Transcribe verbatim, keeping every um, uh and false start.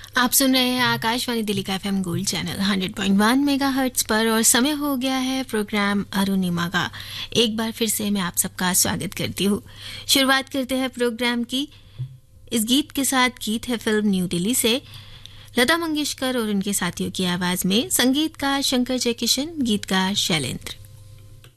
आप सुन रहे हैं आकाशवाणी दिल्ली का FM gold channel hundred point one megahertz पर और समय हो गया है प्रोग्राम अरुणिमा का। एक बार फिर से मैं आप सबका स्वागत करती हूँ। शुरुआत करते हैं प्रोग्राम की इस गीत के साथ। गीत है फिल्म न्यू दिल्ली से लता मंगेशकर और उनके साथियों की आवाज में। संगीतकार शंकर जयकिशन, गीतकार शैलेंद्र।